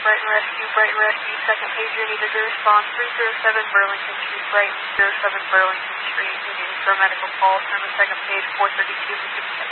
Brighton Rescue, second pager needed to respond 307 Burlington Street, Brighton, 07 Burlington Street, needing for a medical call, on the second page, 432 Mississippi.